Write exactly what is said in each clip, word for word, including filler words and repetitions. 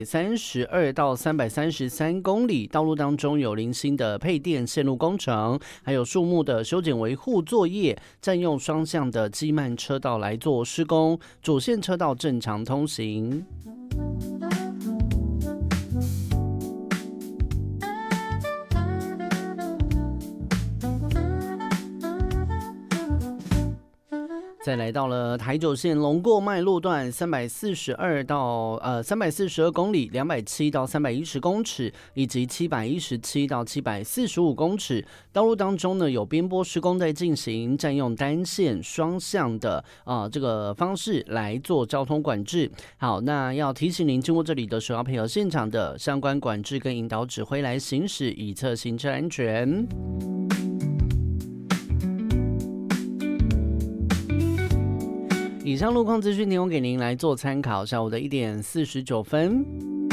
三十二到三百三十三公里，道路当中有零星的配电线路工程，还有树木的修剪维护作业，占用双向的机慢车道来做施工，主线车道正常通行。再来到了台九线龙过脉路段三百四十二到呃三百四十二公里，两百七到三百一十公尺，以及七百一十七到七百四十五公尺。道路当中呢有边坡施工在进行，占用单线双向的啊、呃、这个方式来做交通管制。好，那要提醒您，经过这里的时候要配合现场的相关管制跟引导指挥来行驶，以测行车安全。以上路况资讯提供给您来做参考。下午的一点四十九分。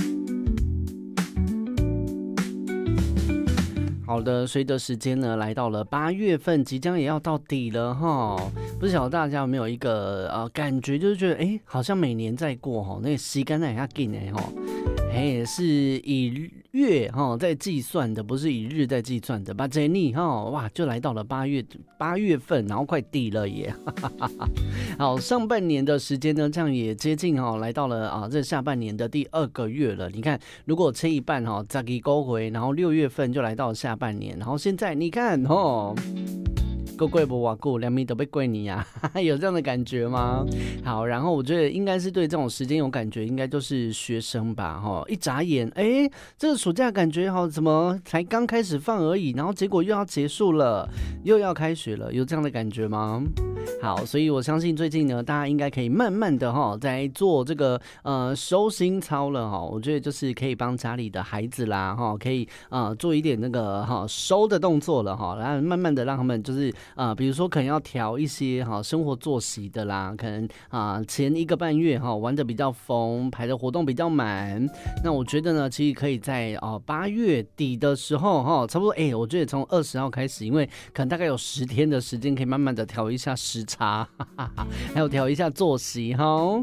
好的，随着时间呢来到了八月份，即将也要到底了哈。不晓得大家有没有一个呃感觉，就是觉得哎，好像每年在过哈，那个时间也很紧的哈。哎，是以月哈在计算的，不是以日在计算的。把这你哈哇，就来到了八月八月份，然后快底了耶。好，上半年的时间呢，这样也接近哈，来到了啊这下半年的第二个月了。你看，如果切一半哈，再给勾回，然后六月份就来到下半年，然后现在你看哦。够贵不哇够，两米都被贵你呀、啊，有这样的感觉吗？好，然后我觉得应该是对这种时间有感觉，应该就是学生吧，哈，一眨眼，哎，这个暑假感觉好，怎么才刚开始放而已，然后结果又要结束了，又要开学了，有这样的感觉吗？好，所以我相信最近呢，大家应该可以慢慢的哈，在做这个呃收心操了哈。我觉得就是可以帮家里的孩子啦哈，可以呃做一点那个哈收的动作了哈，然后慢慢的让他们就是呃，比如说可能要调一些哈生活作息的啦，可能啊、呃、前一个半月哈玩的比较疯，排的活动比较满。那我觉得呢，其实可以在哦八月底的时候哈，差不多哎、欸，我觉得从二十号开始，因为可能大概有十天的时间，可以慢慢的调一下时差，哈哈哈，还有调一下作息哈。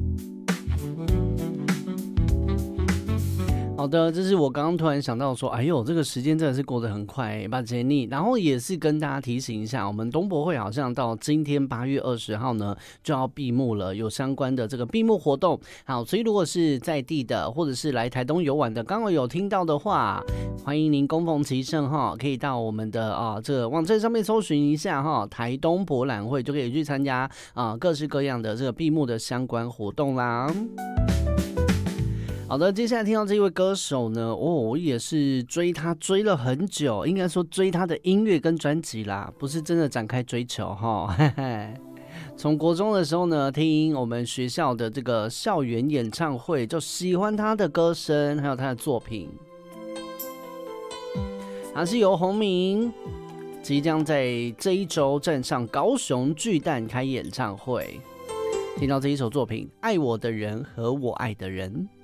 好的，这是我刚刚突然想到说，哎呦，这个时间真的是过得很快，把杰尼，然后也是跟大家提醒一下，我们东博会好像到今天八月二十号呢就要闭幕了，有相关的这个闭幕活动。好，所以如果是在地的，或者是来台东游玩的，刚好有听到的话，欢迎您恭逢其盛哈，可以到我们的啊这个网站上面搜寻一下哈，台东博览会就可以去参加啊各式各样的这个闭幕的相关活动啦。好的，接下来听到这一位歌手呢，哦，我也是追他追了很久，应该说追他的音乐跟专辑啦，不是真的展开追求哈。从国中的时候呢，听我们学校的这个校园演唱会，就喜欢他的歌声，还有他的作品。他是由洪明即将在这一周站上高雄巨蛋开演唱会，听到这一首作品《爱我的人和我爱的人》。